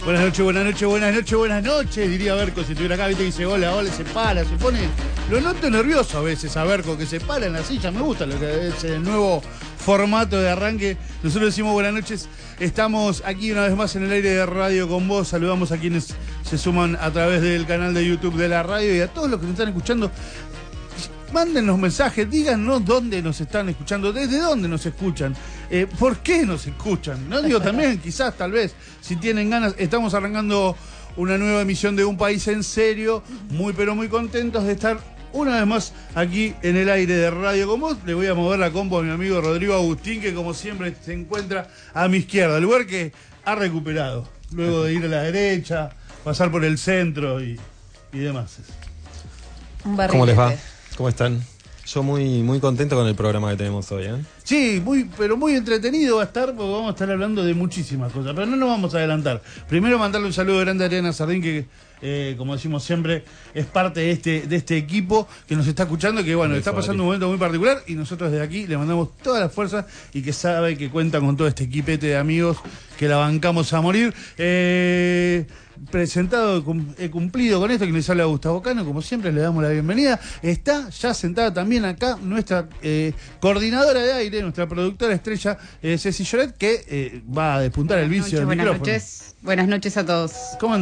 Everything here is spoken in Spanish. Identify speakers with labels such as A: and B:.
A: Buenas noches, buenas noches, buenas noches, buenas noches, diría Berco si estuviera acá, viste que dice hola, hola, se para, se pone... Lo noto nervioso a veces a Berco, que se para en la silla, me gusta lo que es el nuevo formato de arranque. Nosotros decimos buenas noches, estamos aquí una vez más en el aire de Radio con Vos, saludamos a quienes se suman a través del canal de YouTube de la radio y a todos los que nos están escuchando. Mándenos mensajes, díganos dónde nos están escuchando, desde dónde nos escuchan, por qué nos escuchan. No digo también, quizás, tal vez, si tienen ganas. Estamos arrancando una nueva emisión de Un País en Serio, muy pero muy contentos de estar una vez más aquí en el aire de Radio con Vos. Le voy a mover la compo a mi amigo Rodrigo Agustín, que como siempre se encuentra a mi izquierda, el lugar que ha recuperado, luego de ir a la derecha, pasar por el centro y demás.
B: ¿Cómo les va? ¿Cómo están? Yo muy contento con el programa que tenemos hoy, ¿eh?
A: Sí, pero muy entretenido va a estar, porque vamos a estar hablando de muchísimas cosas, pero no nos vamos a adelantar. Primero mandarle un saludo grande a Ariana Sardín, que como decimos siempre, es parte de este equipo que nos está escuchando, que bueno, está pasando un momento muy particular y nosotros desde aquí le mandamos toda la fuerza y que sabe que cuenta con todo este equipete de amigos que la bancamos a morir. Presentado, he cumplido con esto, que les habla Gustavo Cano, como siempre le damos la bienvenida. Está ya sentada también acá nuestra coordinadora de aire, nuestra productora estrella Ceci Lloret, que va a despuntar el vicio del micrófono.
C: Buenas noches a todos.
A: ¿Cómo